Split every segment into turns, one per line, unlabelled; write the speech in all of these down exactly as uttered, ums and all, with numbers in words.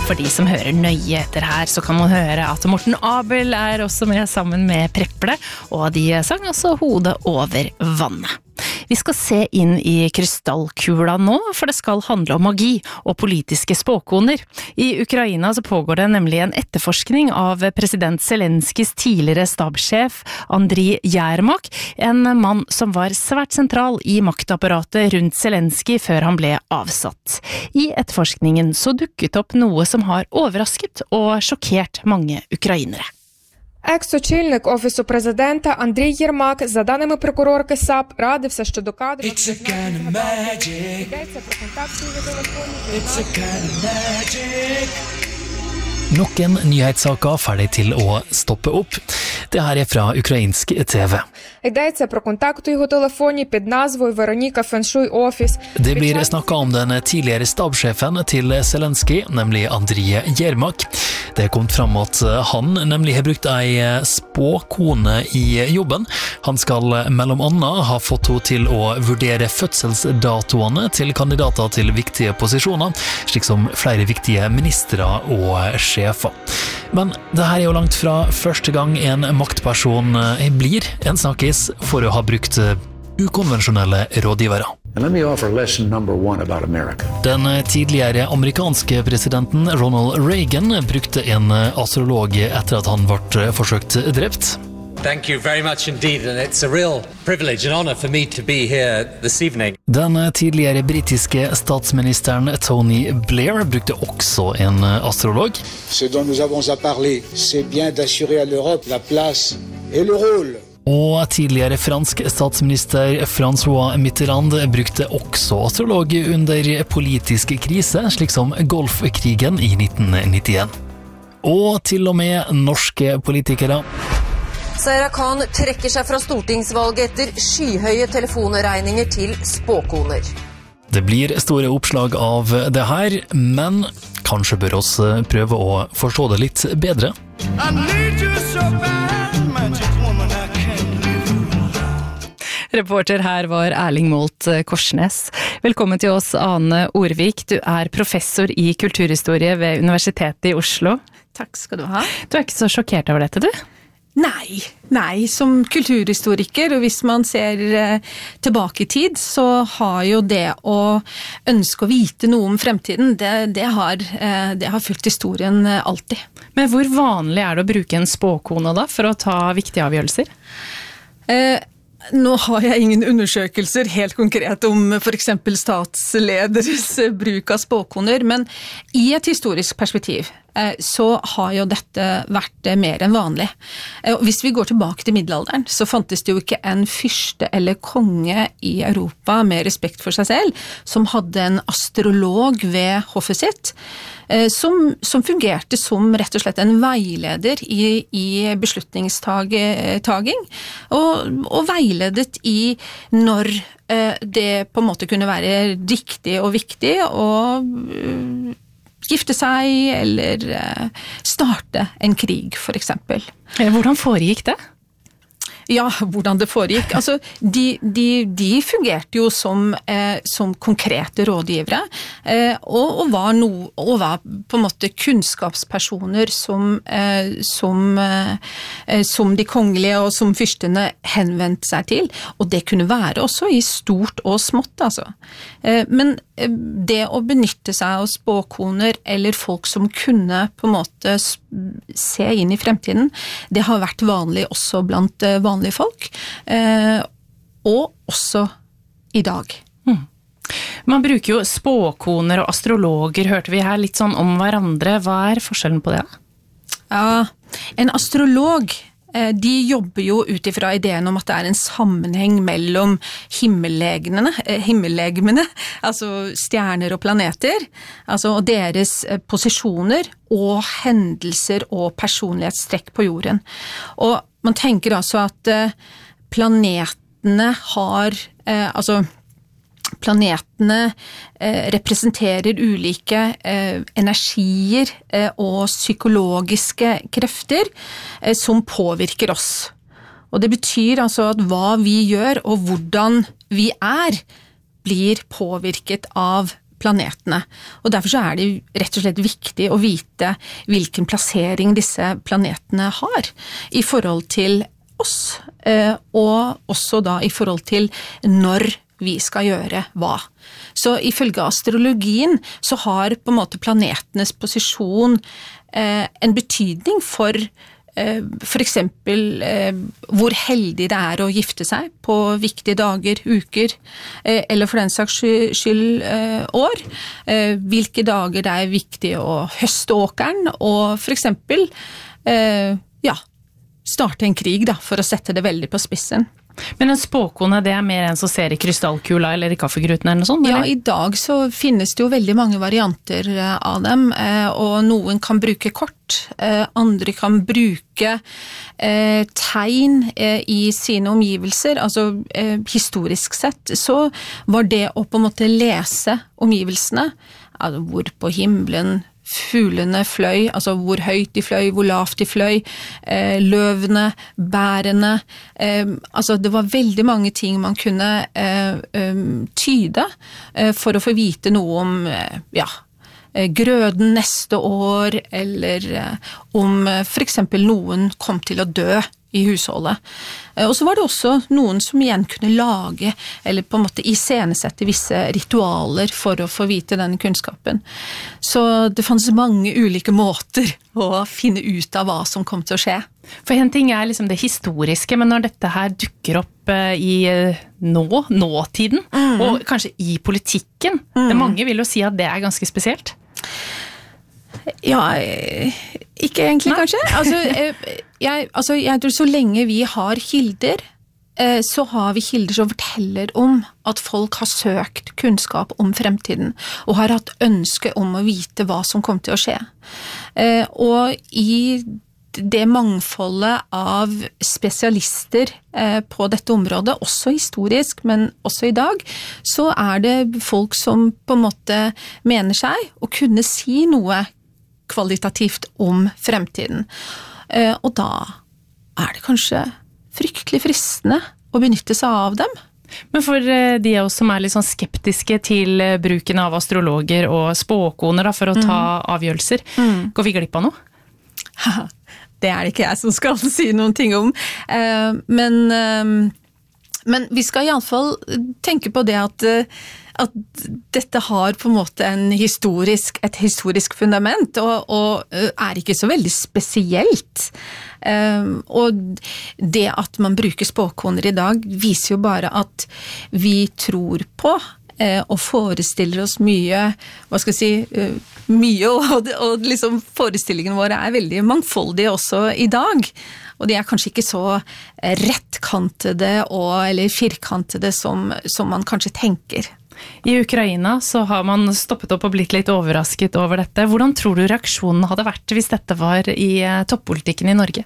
For de som hører nøye etter her, så kan man høre at Morten Abel er også med sammen med Preple, og de sang også Hodet over vannet. Vi skal se inn i krystallkula nå, for det skal handle om magi og politiske spåkoner. I Ukraina så pågår det nemlig en etterforskning av president Zelenskis tidligere stabssjef Andriy Yermak, en mann som var svært sentral i maktapparatet rundt Zelensky før han ble avsatt. I etterforskningen så dukket opp noe som har overrasket og sjokkert mange ukrainere.
Екс-очільник Офісу президента Андрій Єрмак, за даними прокурорки САП, радився щодо кадрів.
It's a kind of magic.
Йдеться про контакти його телефону.
It's a kind of magic.
Noen nyhetssaker ferdig til å stoppe opp. Det her er fra ukrainsk T V.
Йдеться про контакти його телефоні під назвою Вероніка Феншуй Офіс.
Det blir snakket om den tidligere stabssjefen til Zelensky, nemlig Andriy Yermak. Det kom fram at han nemlig har brukt ei spåkone i jobben. Han skal mellom annet ha fått henne til å vurdere fødselsdatoene til kandidater til viktige posisjoner, slik som flere viktige ministre og sjefer. Men det her er jo langt fra første gang en maktperson blir en snakkis for å ha brukt ukonvensjonelle rådgivere.
And let me offer lesson number one about America.
Den tidligere amerikanske presidenten Ronald Reagan brukte en astrolog etter at han ble forsøkt drept.
Thank you very much indeed, and it's a real privilege and honor for me to be here this evening.
Den tidligere britiske statsministeren Tony Blair brukte også en astrolog.
Ce dont nous avons à parler, c'est bien d'assurer à l'Europe la place et le rôle.
Og tidligere fransk statsminister François Mitterrand brukte også astrolog under politisk krise, slik som Golfkrigen i nitten nittien. Og til og med norske politikere.
Zaira Khan trekker seg fra stortingsvalget etter skyhøye telefonregninger til spåkoner.
Det blir store oppslag av det her, men kanskje bør oss prøve å forstå det litt bedre.
I need you so bad, magic woman, I can't live.
Reporter her var Erling Molt Korsnes. Velkommen til oss, Ane Orvik. Du er professor i kulturhistorie ved Universitetet i Oslo.
Takk skal du ha.
Du er ikke så sjokkert over dette, du?
Nei, nei, som kulturhistoriker, og hvis man ser eh, tilbake i tid, så har jo det å ønske å vite noe om fremtiden, det, det, har, eh, det har fulgt historien eh, alltid.
Men hvor vanlig er det å bruke en spåkone da, for å ta viktige avgjørelser?
Eh, Nå har jeg ingen undersøkelser helt konkret om for eksempel statslederes bruk av spåkoner, men i et historisk perspektiv så har jo dette vært mer enn vanlig. Hvis vi går tilbake til middelalderen, så fantes det jo ikke en fyrste eller konge i Europa med respekt for seg selv, som hadde en astrolog ved hoffet sitt, som, som fungerte som rett og slett en veileder i, i beslutningstaging, og, og veiledet i når det på en måte kunne være riktig og viktig, og gifte seg, eller starte en krig, for eksempel.
Hvordan foregikk det?
Ja, hvordan det foregikk. Altså, de, de, de fungerte jo som, eh, som konkrete rådgivere, eh, og, og, var no, og var på en måte kunnskapspersoner som, eh, som, eh, som de kongelige og som fyrstene henvendte seg til, og det kunne være også i stort og smått, altså. Eh, men det å benytte seg av spåkoner eller folk som kunne på en måte se inn i fremtiden, det har vært vanlig også blant vanlige folk, eh, og også i dag.
Mm. Man bruker jo spåkoner og astrologer, hørte vi her litt sånn om hverandre. Hva er forskjellen på det?
Ja, en astrolog, de jobber jo utifra ideen om at det er en sammenheng mellom himmellegemene, himmellegemene, altså stjerner og planeter, altså og deres posisjoner og hendelser og personlighetstrekk på jorden. Og man tenker altså at planetene har, altså planetene eh, representerer ulike eh, energier eh, og psykologiske krefter eh, som påvirker oss. Og det betyr altså at hva vi gjør og hvordan vi er, blir påvirket av planetene. Og derfor så er det rett og slett viktig å vite hvilken plassering disse planetene har i forhold til oss, og også da i forhold til når vi skal gjøre hva. Så ifølge astrologien så har på en måte planetenes posisjon en betydning for for eksempel hvor heldig det er å gifte seg på viktige dager, uker, eller for den saks skyld år. Hvilke dager det er viktig å høste åkeren, og for eksempel ja, starte en krig da, for å sette det veldig på spissen.
Men en spåkone, det er mer en som ser i krystallkula eller i kaffegruten eller noe sånt? Eller?
Ja, i dag så finnes det jo veldig mange varianter av dem, og noen kan bruke kort, andre kan bruke tegn i sine omgivelser, altså historisk sett, så var det å på en måte lese omgivelsene, altså hvor på himmelen fuglene fløy, altså hvor høyt de fløy, hvor lavt de fløy, eh, løvene, bærene, eh, altså det var veldig mange ting man kunne eh, eh, tyde eh, for å få vite noe om, eh, ja, grøden neste år, eller eh, om eh, for eksempel noen kom til å dø i husholdet. Og så var det også noen som igjen kunne lage, eller på en måte iscenesette visse ritualer for å få vite denne kunnskapen. Så det fanns mange ulike måter å finne ut av hva som kom til å skje.
For en ting er liksom det historiske, men når dette her dukker opp i nå, nåtiden, mm. og kanskje i politikken, mm. det mange vil jo si at det er ganske spesielt.
Ja, ikke egentlig Nei. Kanskje. Altså jeg, altså, jeg tror så lenge vi har kilder, så har vi kilder som forteller om at folk har søkt kunnskap om fremtiden, og har hatt ønske om å vite hva som kommer til å skje. Og i det mangfoldet av spesialister på dette området, også historisk, men også i dag, så er det folk som på en måte mener seg å kunne si noe kvalitativt om fremtiden. Og da er det kanskje fryktelig fristende å benytte seg av dem.
Men for de av oss som er litt sånn skeptiske til bruken av astrologer og spåkoner da, for å ta mm. avgjørelser, mm. går vi glipp av noe?
Det er det ikke jeg som skal si noen ting om. Men, men vi skal i alle fall tenke på det at at dette har på en måte en historisk, et historisk fundament, og, og er ikke så veldig spesielt. Um, og det at man bruker spåkoner i dag viser jo bare at vi tror på uh, og forestiller oss mye, hva skal jeg si, uh, mye, og, og liksom forestillingene våre er veldig mangfoldige også i dag. Og de er kanskje ikke så rettkantede og, eller firkantede som, som man kanskje tenker.
I Ukraina så har man stoppet opp og blitt litt overrasket over dette. Hvordan tror du reaksjonen hadde vært hvis dette var i toppolitikken i Norge?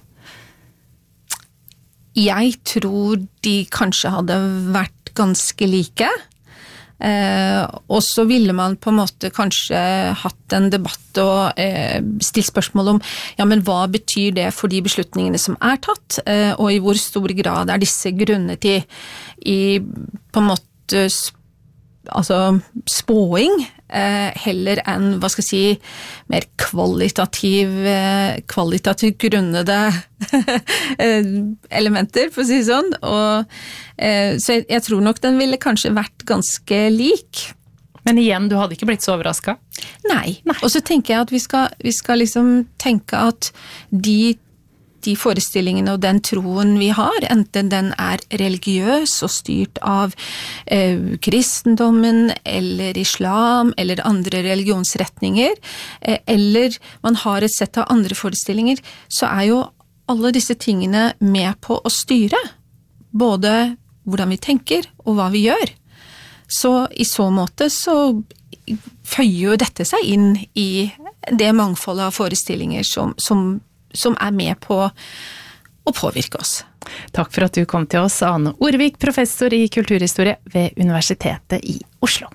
Jeg tror de kanskje hadde vært ganske like. Eh, og så ville man på en måte kanskje hatt en debatt og eh, stilt spørsmål om ja, men hva betyr det for de beslutningene som er tatt, eh, og i hvor stor grad er disse grunnet i, i på en måte altså spåing, eh, heller enn, hva skal jeg si, mer kvalitativ, eh, kvalitativt grunnede elementer, for å si sånn. Og, eh, så jeg, jeg tror nok den ville kanskje vært ganske lik.
Men igjen, du hadde ikke blitt så overrasket?
Nei. Nei. Og så tenker jeg at vi skal, vi skal liksom tenke at de de forestillingene og den troen vi har, enten den er religiøs og styrt av eh, kristendommen eller islam eller andre religionsretninger, eh, eller man har et sett av andre forestillinger, så er jo alle disse tingene med på å styre både hvordan vi tenker og hva vi gjør. Så i så måte så føyer jo dette seg inn i det mangfoldet av forestillinger som, som som er med på å påvirke oss.
Takk for at du kom til oss, Ane Orvik, professor i kulturhistorie ved Universitetet i Oslo.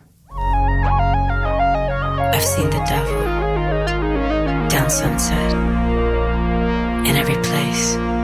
I've seen the devil down sunset in every place.